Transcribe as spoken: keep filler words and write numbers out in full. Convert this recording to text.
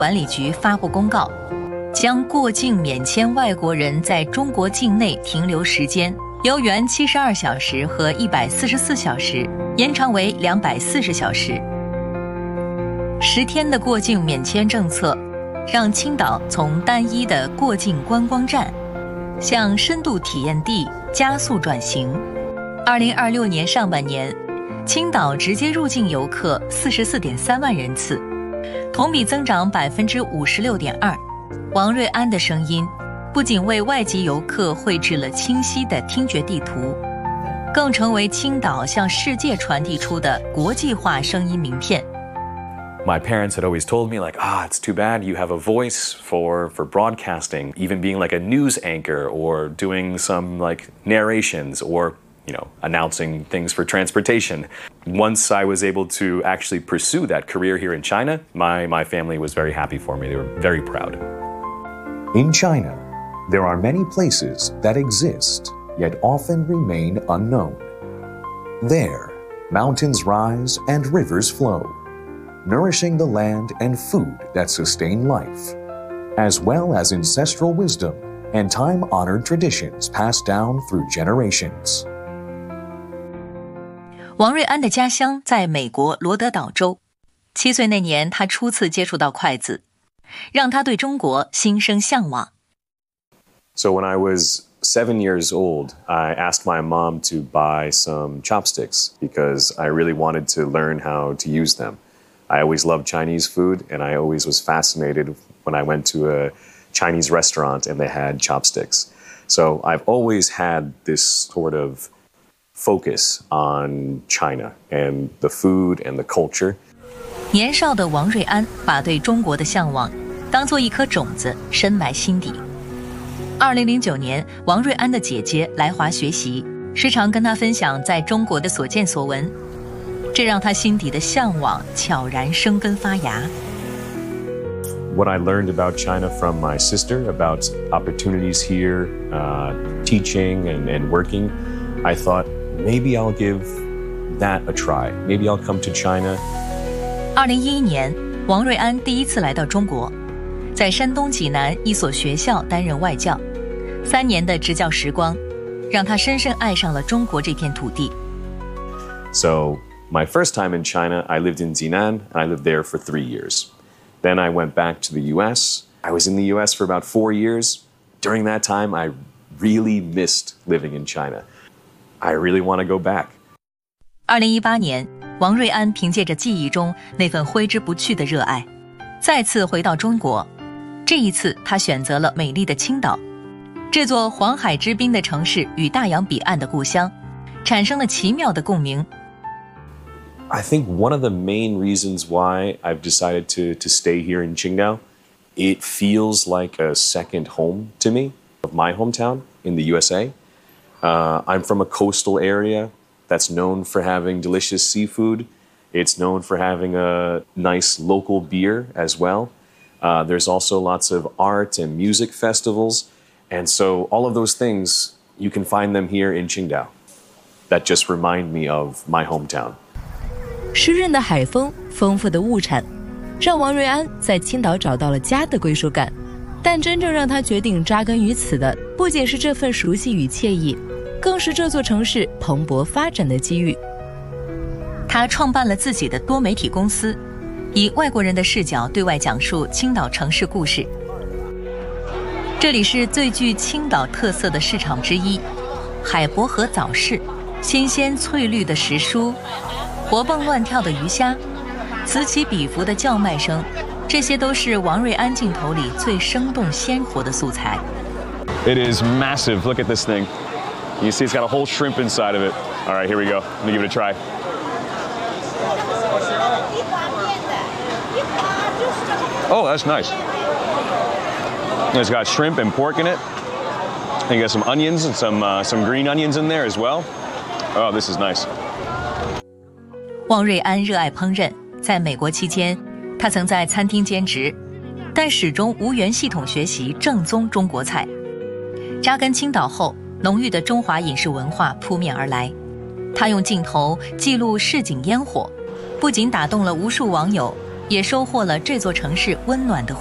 管理局发布公告，将过境免签外国人在中国境内停留时间由原七十二小时和一百四十四小时延长为两百四十小时。十天的过境免签政策，让青岛从单一的过境观光站向深度体验地加速转型。二零二六年上半年，青岛直接入境游客四十四点三万人次，同比增长百分之五十六点二。王瑞安的声音不仅为外籍游客绘制了清晰的听觉地图，更成为青岛向世界传递出的国际化声音名片。 My parents had always told me, like, ah, it's too bad you have a voice for, for broadcasting, even being like a news anchor or doing some like narrations or, you know, announcing things for transportation. Once I was able to actually pursue that career here in China, my, my family was very happy for me. They were very proud. In China, there are many places that exist, yet often remain unknown. There, mountains rise and rivers flow, nourishing the land and food that sustain life, as well as ancestral wisdom and time-honored traditions passed down through generations. 王瑞安的家乡在美国罗德岛州，七岁那年他初次接触到筷子，让他对中国心生向往。 So when I was seven years old, I asked my mom to buy some chopsticks because I really wanted to learn how to use them. I always loved Chinese food, and I always was fascinated when I went to a Chinese restaurant and they had chopsticks. So I've always had this sort of focus on China and the food and the culture. 年少的王瑞安把对中国的向往当作一颗种子深埋心底。二零零九年，王瑞安的姐姐来华学习，时常跟他分享在中国的所见所闻。这让他心底的向往悄然生根发芽。 What I learned about China from my sister, about opportunities here, uh, teaching and, and working, I thought maybe I'll give that a try. Maybe I'll come to China. 二零一一年，王瑞安第一次来到中国，在山东济南一所学校担任外教，三年的执教时光，让他深深爱上了中国这片土地。 So my first time in China, I lived in Jinan, and I lived there for three years. Then I went back to the U S. I was in the U S for about four years. During that time, I really missed living in China. I really want to go back. 二零一八年，王瑞安凭借着记忆中那份挥之不去的热爱，再次回到中国。这一次，他选择了美丽的青岛，这座黄海之滨的城市与大洋彼岸的故乡，产生了奇妙的共鸣。 I think one of the main reasons why I've decided to, to stay here in Qingdao, it feels like a second home to me, of my hometown in the U S A. Uh, I'm from a coastal area that's known for having delicious seafood. It's known for having a nice local beer as well. Uh, there's also lots of art and music festivals. And so all of those things, you can find them here in Qingdao. That just remind me of my hometown. 湿润的海风，丰富的物产，让王瑞安在青岛找到了家的归属感。但真正让他决定扎根于此的，不仅是这份熟悉与惬意，更是这座城市蓬勃发展的机遇。 他创办了自己的多媒体公司，以外国人的视角对外讲述青岛城市故事。这里是最具青岛特色的市场之一，海博河早市，新鲜翠绿的时蔬，活蹦乱跳的鱼虾，此起彼伏的叫卖声，这些都是王瑞安镜头里最生动鲜活的素材。 It is massive. Look at this thing. You see it's got a whole shrimp inside of it. All right, here we go. Let me give it a try. Oh, that's nice. It's got shrimp and pork in it. And you got some onions and some uh, some green onions in there as well. Oh, this is nice. 王瑞安热爱烹饪，在美国期间，他曾在餐厅兼职，但始终无缘系统学习正宗中国菜。扎根青岛后，浓郁的中华饮食文化扑面而来。他用镜头记录市井烟火，不仅打动了无数网友， 也收获了这座城市温暖的